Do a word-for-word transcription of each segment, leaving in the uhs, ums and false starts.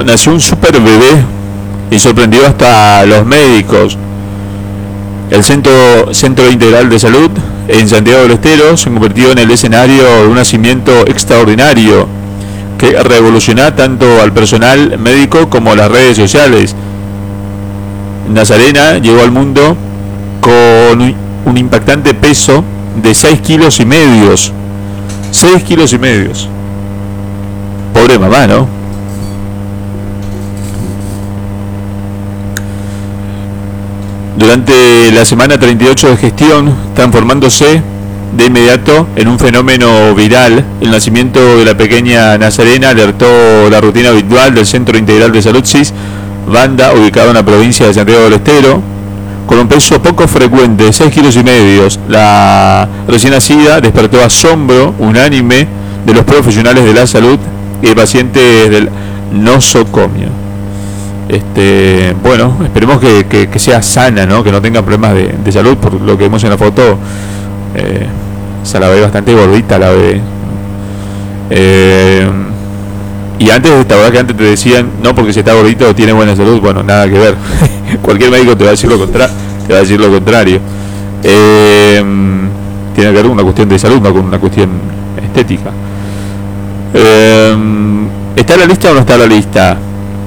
nació un super bebé y sorprendió hasta los médicos. El Centro, Centro Integral de Salud en Santiago del Estero se convirtió en el escenario de un nacimiento extraordinario que revolucionó tanto al personal médico como las redes sociales. Nazarena llegó al mundo con un impactante peso de seis kilos y medios. seis kilos y medios. Pobre mamá, ¿no? Durante la semana treinta y ocho de gestión, transformándose de inmediato en un fenómeno viral, el nacimiento de la pequeña Nazarena alertó la rutina habitual del Centro Integral de Salud S I S, banda ubicado en la provincia de Santiago del Estero, con un peso poco frecuente, seis kilos y medios. La recién nacida despertó asombro unánime de los profesionales de la salud y de pacientes del nosocomio. Este, bueno, esperemos que, que, que sea sana, ¿no? Que no tenga problemas de, de salud, por lo que vemos en la foto. Eh, se la ve bastante gordita la bebé. Eh, y antes, esta verdad que antes te decían, no, porque si está gordito tiene buena salud. Bueno, nada que ver. Cualquier médico te va a decir lo contrario. Te va a decir lo contrario. Eh, tiene que ver con una cuestión de salud, no con una cuestión estética. Eh, ¿Está en la lista o no está en la lista?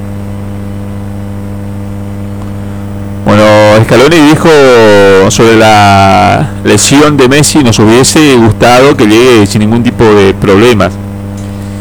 Bueno, Scaloni dijo sobre la lesión de Messi: nos hubiese gustado que llegue sin ningún tipo de problemas.